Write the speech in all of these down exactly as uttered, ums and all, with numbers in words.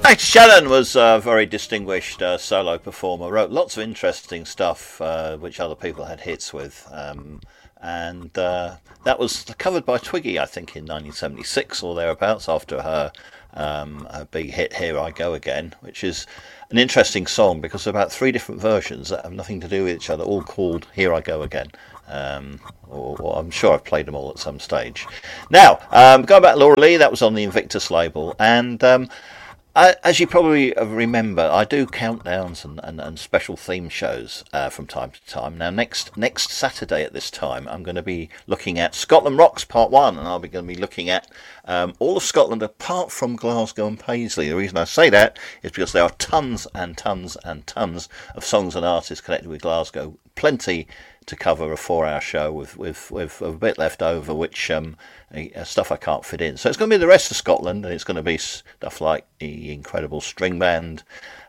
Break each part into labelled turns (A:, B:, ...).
A: Max Shannon was a very distinguished uh, solo performer, wrote lots of interesting stuff uh, which other people had hits with, um, and uh, that was covered by Twiggy, I think, in nineteen seventy-six or thereabouts, after her, um, her big hit Here I Go Again, which is an interesting song because there are about three different versions that have nothing to do with each other, all called Here I Go Again. Um, or, or I'm sure I've played them all at some stage. Now, um, going back to Laura Lee, that was on the Invictus label, and um, I, as you probably remember, I do countdowns and, and, and special theme shows uh, from time to time. Now, next next Saturday at this time, I'm going to be looking at Scotland Rocks Part one, and I'll be going to be looking at um, all of Scotland apart from Glasgow and Paisley. The reason I say that is because there are tons and tons and tons of songs and artists connected with Glasgow, plenty to cover a four-hour show with, with, with a bit left over, which um, uh, stuff I can't fit in. So it's going to be the rest of Scotland, and it's going to be stuff like the Incredible String Band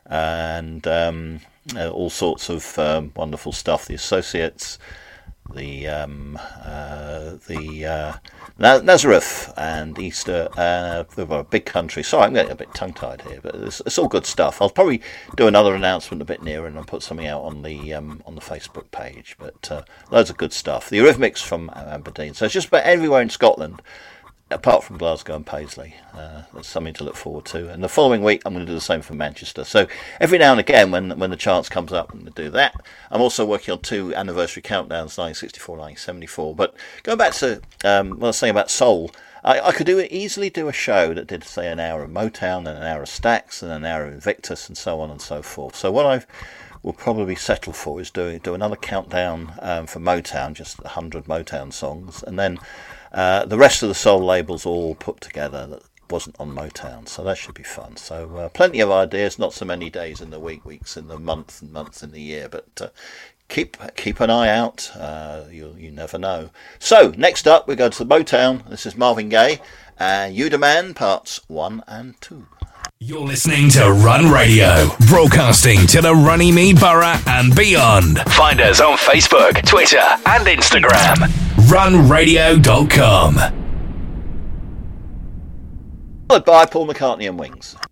A: and um, uh, all sorts of um, wonderful stuff. The Associates, the um, uh, the uh, Nazareth and Easter. Uh, they've got a big country. Sorry, I'm getting a bit tongue-tied here, but it's, it's all good stuff. I'll probably do another announcement a bit nearer and I'll put something out on the um, on the Facebook page. But uh, loads of good stuff. The Eurythmics from Aberdeen. So it's just about everywhere in Scotland, apart from Glasgow and Paisley. Uh, that's something to look forward to. And the following week, I'm going to do the same for Manchester. So every now and again, when when the chance comes up, I'm going to do that. I'm also working on two anniversary countdowns, nineteen sixty-four, nineteen seventy-four. But going back to um, what I was saying about soul, I, I could do easily do a show that did, say, an hour of Motown and an hour of Stax and an hour of Invictus and so on and so forth. So what I will probably settle for is do, do another countdown um, for Motown, just one hundred Motown songs, and then Uh, the rest of the soul labels all put together that wasn't on Motown, so that should be fun. So uh, plenty of ideas, not so many days in the week, weeks in the month, and months in the year, but uh, keep keep an eye out. Uh, you you never know. So next up, we go to the Motown. This is Marvin Gaye and You the Man, parts one and two.
B: You're listening to Run Radio, broadcasting to the Runnymede Borough and beyond. Find us on Facebook, Twitter and Instagram. run radio dot com.
A: Followed by Paul McCartney and Wings.